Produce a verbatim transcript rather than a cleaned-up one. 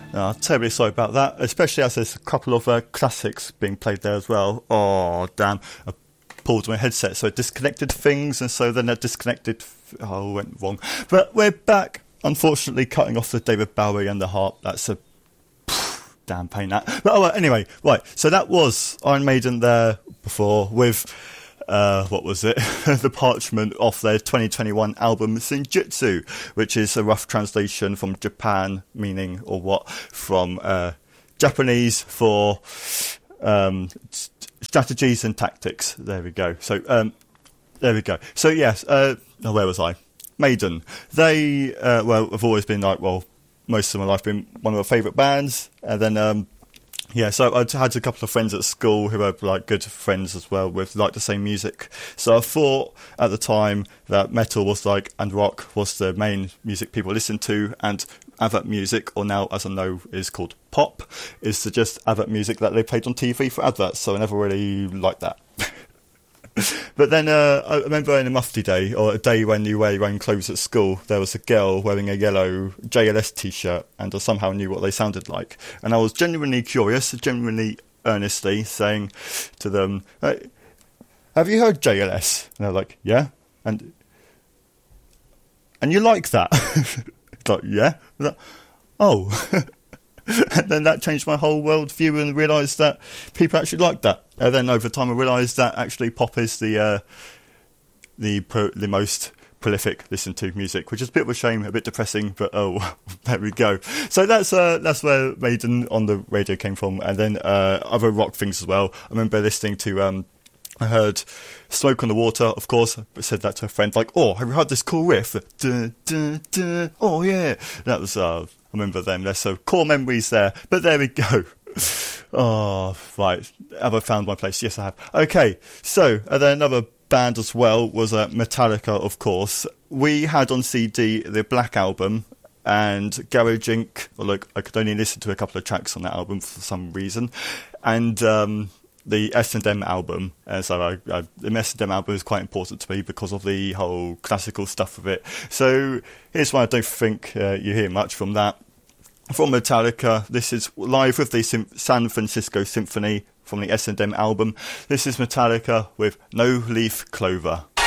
Oh, terribly sorry about that, especially as there's a couple of uh, classics being played there as well. Oh, damn. I pulled my headset, so it disconnected things, and so then it disconnected... F- oh, it went wrong. But we're back, unfortunately, cutting off the David Bowie and the harp. That's a... Pff, damn pain, that. But oh, well, anyway, right, so that was Iron Maiden there before with... Uh, what was it? The Parchment off their twenty twenty-one album Senjutsu, which is a rough translation from Japan, meaning, or what, from uh, Japanese for um, st- strategies and tactics. There we go. So, um, there we go. So, yes, uh, oh, where was I? Maiden. They, uh, well, have always been like, well, most of my life been one of my favourite bands, and then... Um, Yeah, so I had a couple of friends at school who were like good friends as well with like the same music. So I thought at the time that metal was like, and rock was the main music people listened to, and advert music, or now as I know is called pop, is to just advert music that they played on T V for adverts. So I never really liked that. But then uh, I remember in a mufti day, or a day when you wear your own clothes at school, there was a girl wearing a yellow J L S t-shirt, and I somehow knew what they sounded like. And I was genuinely curious, genuinely earnestly saying to them, hey, have you heard J L S? And they're like, yeah. And and you like that? Like, yeah. Like, oh. And then that changed my whole worldview and realised that people actually like that. And then over time I realised that actually pop is the uh, the pro- the most prolific listened to music, which is a bit of a shame, a bit depressing, but oh, there we go. So that's uh, that's where Maiden on the radio came from, and then uh, other rock things as well. I remember listening to... Um, I heard Smoke on the Water, of course. I said that to a friend, like, oh, have you heard this cool riff? Dun, dun, dun. Oh, yeah. That was, uh, I remember them. There's so core memories there. But there we go. Oh, right. Have I found my place? Yes, I have. Okay, so, and then another band as well was uh, Metallica, of course. We had on C D the Black Album, and Garage Incorporated. Well, look, I could only listen to a couple of tracks on that album for some reason. And, um... the S and M album, uh, so I, I, the S and M album is quite important to me because of the whole classical stuff of it. So here's why I don't think uh, you hear much from that. From Metallica, this is live with the Sim- San Francisco Symphony from the S and M album. This is Metallica with No Leaf Clover.